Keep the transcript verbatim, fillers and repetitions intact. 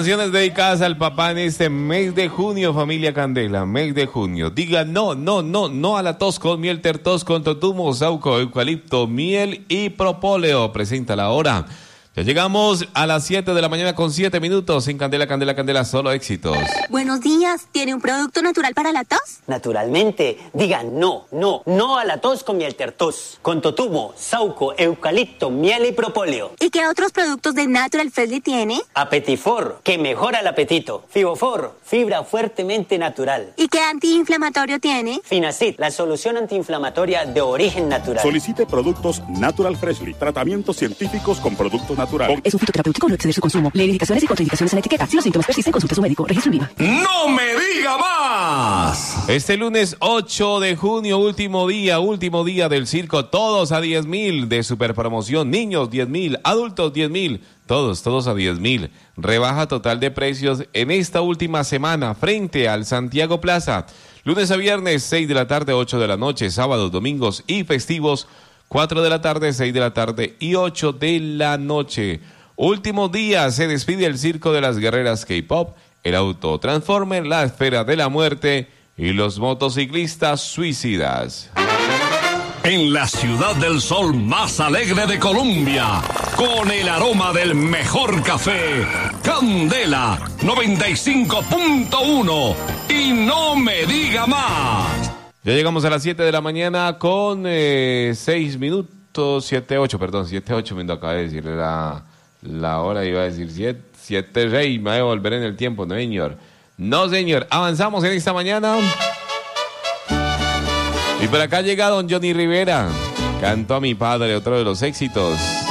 Canciones dedicadas al papá en este mes de junio, familia Candela, mes de junio. Diga no, no, no, no a la tos con miel tertos con totumo, sauco, eucalipto, miel y propóleo. Presenta la hora. Ya llegamos a las siete de la mañana con siete minutos. En Candela, Candela, Candela, solo éxitos. Buenos días. ¿Tiene un producto natural para la tos? Naturalmente. Diga no, no, no a la tos con miel tertos. Con totumo, sauco, eucalipto, miel y propóleo. ¿Y qué otros productos de Natural Freshly tiene? Apetifor, que mejora el apetito. Fibofor, fibra fuertemente natural. ¿Y qué antiinflamatorio tiene? Finacid, la solución antiinflamatoria de origen natural. Solicite productos Natural Freshly. Tratamientos científicos con productos naturales. Es un fitoterapéutico, no exceder su consumo. Lee indicaciones y contraindicaciones en la etiqueta. Si los síntomas persisten, consulte a su médico. Registro INVIMA. ¡No me diga más! Este lunes ocho de junio, último día, último día del circo. Todos a diez mil de super promoción. Niños diez mil, adultos diez mil. Todos, todos a diez mil. Rebaja total de precios en esta última semana frente al Santiago Plaza. Lunes a viernes, seis de la tarde, ocho de la noche. Sábados, domingos y festivos, cuatro de la tarde, seis de la tarde y ocho de la noche. Último día, se despide el circo de las guerreras K-pop, el auto Transformer, la esfera de la muerte y los motociclistas suicidas. En la ciudad del sol más alegre de Colombia, con el aroma del mejor café, Candela noventa y cinco punto uno. Y no me diga más. Ya llegamos a las siete de la mañana con eh, seis minutos, siete, ocho, perdón, siete, ocho minutos, acaba de decir la, la hora, iba a decir siete, siete, seis, me voy a volver en el tiempo, no señor, no señor, avanzamos en esta mañana, y por acá llega don Johnny Rivera, Canto a mi padre, otro de los éxitos.